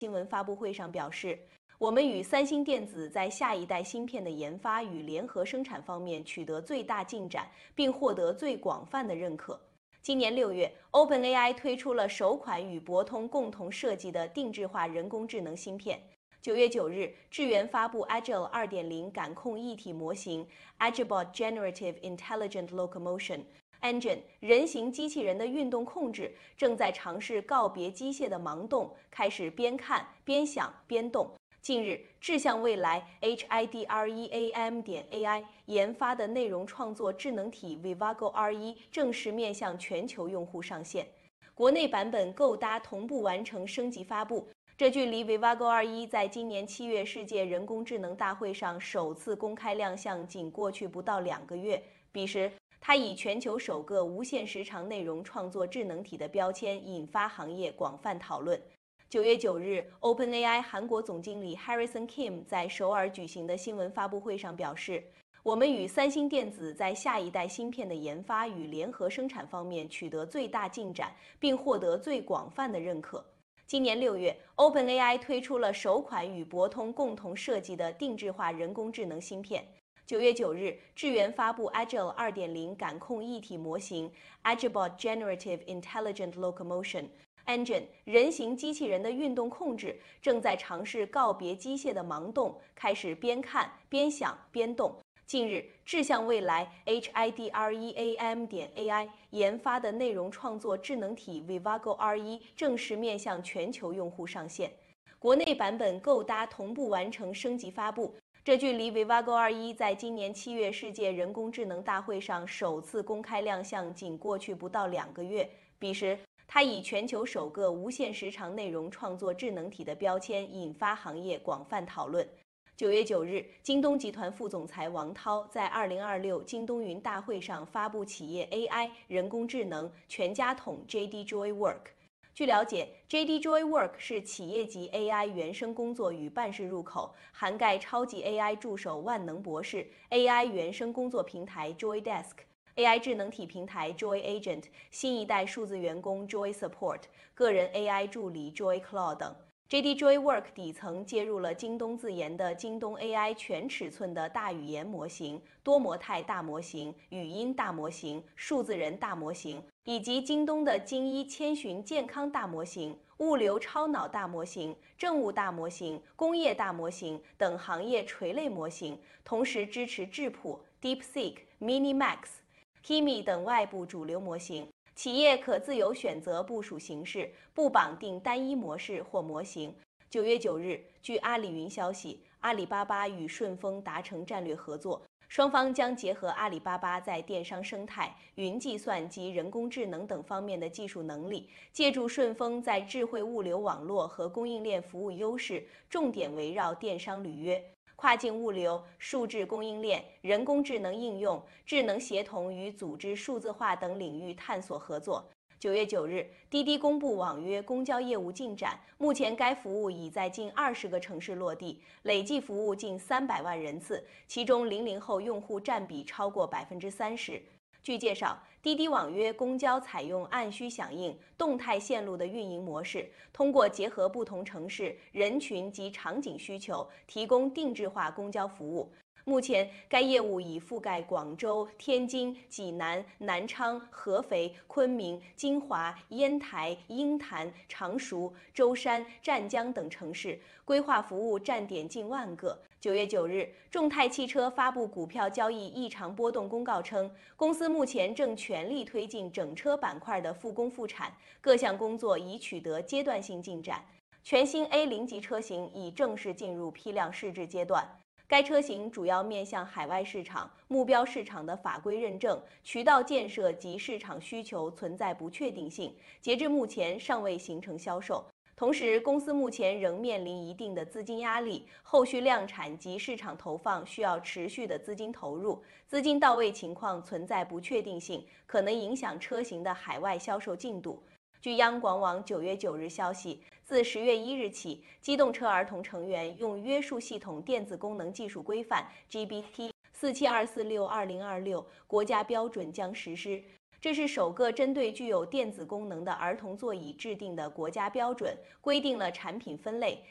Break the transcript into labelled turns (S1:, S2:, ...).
S1: 新闻发布会上表示，我们与三星电子在下一代芯片的研发与联合生产方面取得最大进展，并获得最广泛的认可。今年6月 ，OpenAI 推出了首款与博通共同设计的定制化人工智能芯片。9月9日，智源发布 Agile 2.0感控一体模型 Agilebot Generative Intelligent Locomotion Engine 人形机器人的运动控制正在尝试告别机械的盲动，开始边看边想边动。近日，智向未来 HIDREAM.AI 研发的内容创作智能体 Vivago R1正式面向全球用户上线，国内版本购搭同步完成升级发布。这距离 Vivago R1在今年7月世界人工智能大会上首次公开亮相仅过去不到2个月。彼时，它以全球首个无限时长内容创作智能体的标签引发行业广泛讨论。9月9日 ，OpenAI 韩国总经理 Harrison Kim 在首尔举行的新闻发布会上表示，我们与三星电子在下一代芯片的研发与联合生产方面取得最大进展，并获得最广泛的认可。今年6月 ，OpenAI 推出了首款与博通共同设计的定制化人工智能芯片。9月9日，智源发布 Agile 2.0感控一体模型 Agilebot Generative Intelligent Locomotion Engine 人形机器人的运动控制正在尝试告别机械的盲动，开始边看边想边动。近日，智向未来 HIDREAM.AI 研发的内容创作智能体 Vivago R1正式面向全球用户上线，国内版本购搭同步完成升级发布。这距离 Vivago R1在今年7月世界人工智能大会上首次公开亮相仅过去不到2个月。彼时，它以全球首个无限时长内容创作智能体的标签引发行业广泛讨论。9月9日，京东集团副总裁王涛在2026京东云大会上发布企业 AI 人工智能全家桶 JD Joy Work。据了解 ，JD Joy Work 是企业级 AI 原生工作与办事入口，涵盖超级 AI 助手万能博士、AI 原生工作平台 Joy Desk、AI 智能体平台 Joy Agent、新一代数字员工 Joy Support、个人 AI 助理 Joy Claude 等。JD Joy Work 底层接入了京东自研的京东 AI 全尺寸的大语言模型、多模态大模型、语音大模型、数字人大模型，以及京东的精一千寻健康大模型、物流超脑大模型、政务大模型、工业大模型等行业垂类模型，同时支持智谱、DeepSeek、Minimax、Kimi 等外部主流模型。企业可自由选择部署形式，不绑定单一模式或模型。9月9日，据阿里云消息，阿里巴巴与顺丰达成战略合作，双方将结合阿里巴巴在电商生态、云计算及人工智能等方面的技术能力，借助顺丰在智慧物流网络和供应链服务优势，重点围绕电商履约、跨境物流、数字供应链、人工智能应用、智能协同与组织数字化等领域探索合作。9月9日，滴滴公布网约公交业务进展，目前该服务已在近20个城市落地，累计服务近300万人次，其中00后用户占比超过30%。据介绍，滴滴网约公交采用按需响应、动态线路的运营模式，通过结合不同城市、人群及场景需求，提供定制化公交服务。目前，该业务已覆盖广州、天津、济南、南昌、合肥、昆明、金华、烟台、鹰潭、常熟、舟山、湛江等城市，规划服务站点近万个。9月9日，众泰汽车发布股票交易异常波动公告称，公司目前正全力推进整车板块的复工复产，各项工作已取得阶段性进展。全新 A0级车型已正式进入批量试制阶段。该车型主要面向海外市场，目标市场的法规认证、渠道建设及市场需求存在不确定性，截至目前尚未形成销售。同时，公司目前仍面临一定的资金压力，后续量产及市场投放需要持续的资金投入，资金到位情况存在不确定性，可能影响车型的海外销售进度。据央广网9月9日消息，自10月1日起，机动车儿童成员用约束系统电子功能技术规范 （GB/T 47246/2026）国家标准将实施。 这是首个针对具有电子功能的儿童座椅制定的国家标准，规定了产品分类、